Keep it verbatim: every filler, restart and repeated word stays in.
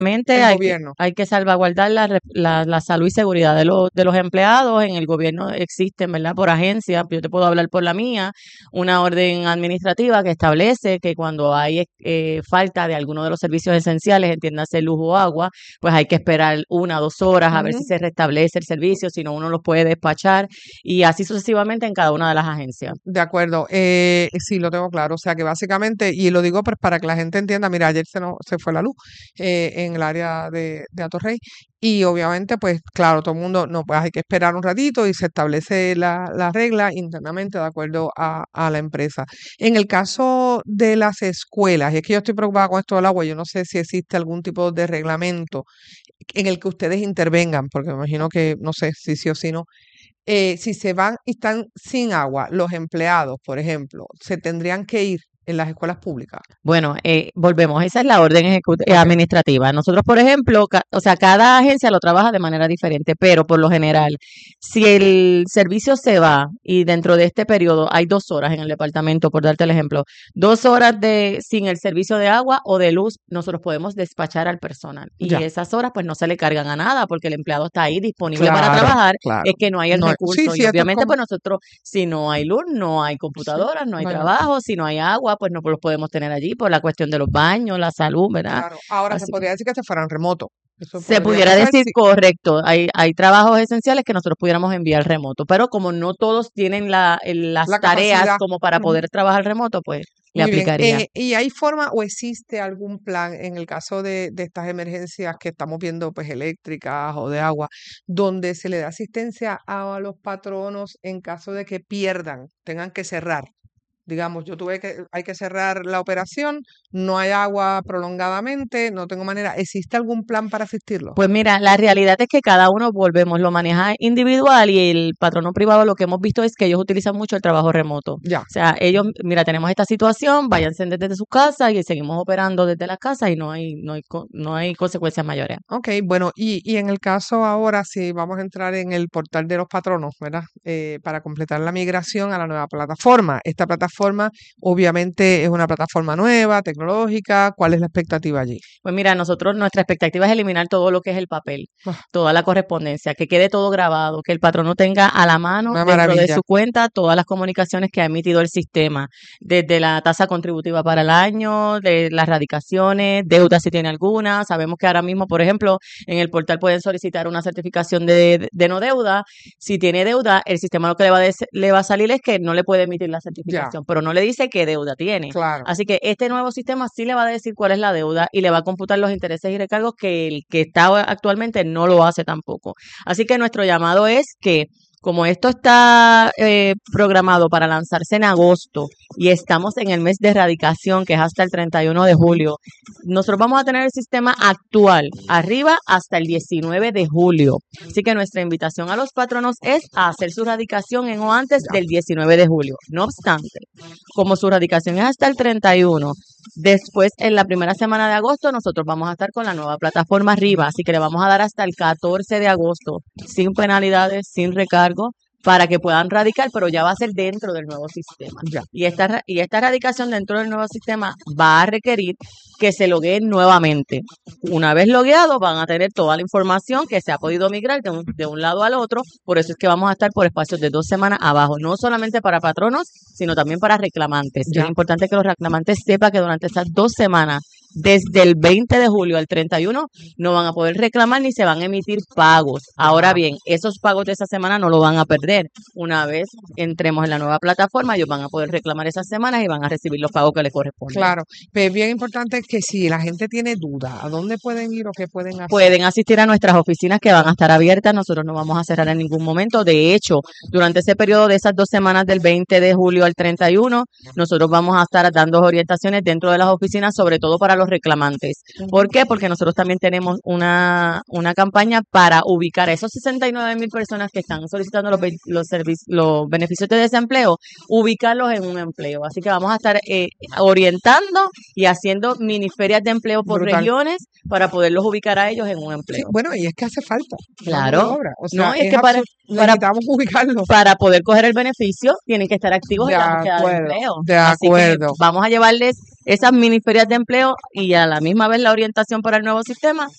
el hay, gobierno. Hay que salvaguardar la, la, la salud y seguridad de los, de los empleados. En el gobierno existen, ¿verdad? Por agencia, yo te puedo hablar por la mía, una orden administrativa que establece que cuando hay eh, falta de alguno de los servicios esenciales, entiéndase luz o agua, pues hay que esperar una o dos horas a uh-huh. ver si se restablece el servicio, si no uno los puede despachar y así sucesivamente en cada una de las agencias. De acuerdo, eh, sí, lo tengo claro, o sea que básicamente, y lo digo pues para que la gente entienda, mira, ayer se, no, se fue la luz eh, en el área de, de Atorrey y obviamente pues claro, todo el mundo, no, pues hay que esperar un ratito y se establece la, la regla internamente de acuerdo a, a la empresa. En el caso de las escuelas, y es que yo estoy preocupada con esto del agua, yo no sé si existe algún tipo de reglamento en el que ustedes intervengan, porque me imagino que no sé si sí o si no. Eh, si se van y están sin agua, los empleados, por ejemplo, se tendrían que ir en las escuelas públicas. Bueno, eh, volvemos, esa es la orden ejecut- okay. administrativa. Nosotros, por ejemplo, ca- o sea, cada agencia lo trabaja de manera diferente, pero por lo general, si el servicio se va y dentro de este periodo hay dos horas en el departamento, por darte el ejemplo, dos horas de sin el servicio de agua o de luz, nosotros podemos despachar al personal. Y ya. esas horas pues no se le cargan a nada porque el empleado está ahí disponible claro, para trabajar, claro. es que no hay el no, recurso. Sí, sí, y obviamente como... pues nosotros, si no hay luz, no hay computadoras, sí, no hay bueno. trabajo, si no hay agua, pues no los podemos tener allí por la cuestión de los baños, la salud, ¿verdad? Claro, ahora Así se podría decir que se fueran remoto. Eso se pudiera decir, si... correcto, hay, hay trabajos esenciales que nosotros pudiéramos enviar remoto, pero como no todos tienen la, las la tareas capacidad. Como para poder uh-huh. trabajar remoto, pues le Muy aplicaría. Eh, ¿Y hay forma o existe algún plan en el caso de, de estas emergencias que estamos viendo, pues eléctricas o de agua, donde se le da asistencia a los patronos en caso de que pierdan, tengan que cerrar? Digamos, yo tuve que, hay que cerrar la operación, no hay agua prolongadamente, no tengo manera. ¿Existe algún plan para asistirlo? Pues mira, la realidad es que cada uno, volvemos, lo maneja individual y el patrono privado lo que hemos visto es que ellos utilizan mucho el trabajo remoto. Ya. O sea, ellos, mira, tenemos esta situación, váyanse desde sus casas y seguimos operando desde las casas y no hay, no hay, no hay consecuencias mayores. Ok, bueno, y, y en el caso ahora, si vamos a entrar en el portal de los patronos, ¿verdad? Eh, para completar la migración a la nueva plataforma. Esta plataforma Forma, obviamente es una plataforma nueva, tecnológica. ¿Cuál es la expectativa allí? Pues mira, nosotros, nuestra expectativa es eliminar todo lo que es el papel, oh. toda la correspondencia, que quede todo grabado, que el patrono tenga a la mano una dentro maravilla. De su cuenta todas las comunicaciones que ha emitido el sistema, desde la tasa contributiva para el año, de las radicaciones, deudas si tiene alguna. Sabemos que ahora mismo, por ejemplo, en el portal pueden solicitar una certificación de, de, de no deuda. Si tiene deuda, el sistema lo que le va, de, le va a salir es que no le puede emitir la certificación. Ya. Pero no le dice qué deuda tiene. Claro. Así que este nuevo sistema sí le va a decir cuál es la deuda y le va a computar los intereses y recargos que el que está actualmente no lo hace tampoco. Así que nuestro llamado es que como esto está eh, programado para lanzarse en agosto y estamos en el mes de erradicación, que es hasta el treinta y uno de julio, nosotros vamos a tener el sistema actual arriba hasta el diecinueve de julio. Así que nuestra invitación a los patronos es a hacer su radicación en o antes del diecinueve de julio. No obstante, como su radicación es hasta el treinta y uno, después en la primera semana de agosto nosotros vamos a estar con la nueva plataforma arriba, así que le vamos a dar hasta el catorce de agosto, sin penalidades, sin recargo, para que puedan radicar, pero ya va a ser dentro del nuevo sistema. Ya. Y esta y esta radicación dentro del nuevo sistema va a requerir que se logueen nuevamente. Una vez logueados van a tener toda la información que se ha podido migrar de un, de un lado al otro, por eso es que vamos a estar por espacios de dos semanas abajo, no solamente para patronos, sino también para reclamantes. Ya. Es importante que los reclamantes sepan que durante esas dos semanas, desde el veinte de julio al treinta y uno, no van a poder reclamar ni se van a emitir pagos. Ahora bien, esos pagos de esa semana no lo van a perder. Una vez entremos en la nueva plataforma, ellos van a poder reclamar esas semanas y van a recibir los pagos que les corresponden. Claro, pero es bien importante que si la gente tiene dudas, ¿a dónde pueden ir o qué pueden hacer? Pueden asistir a nuestras oficinas que van a estar abiertas. Nosotros no vamos a cerrar en ningún momento. De hecho, durante ese periodo de esas dos semanas del veinte de julio al treinta y uno, nosotros vamos a estar dando orientaciones dentro de las oficinas, sobre todo para los reclamantes. ¿Por qué? Porque nosotros también tenemos una, una campaña para ubicar a esos sesenta y nueve mil personas que están solicitando los, los, servicios, los beneficios de desempleo, ubicarlos en un empleo. Así que vamos a estar eh, orientando y haciendo mini ferias de empleo por Brutal. regiones para poderlos ubicar a ellos en un empleo. Sí, bueno, y es que hace falta. Claro. O sea, no, es, es que para, para, necesitamos ubicarlos. Para poder coger el beneficio, tienen que estar activos de en la búsqueda acuerdo, de empleo. De Así acuerdo. Que vamos a llevarles esas mini ferias de empleo y a la misma vez la orientación para el nuevo sistema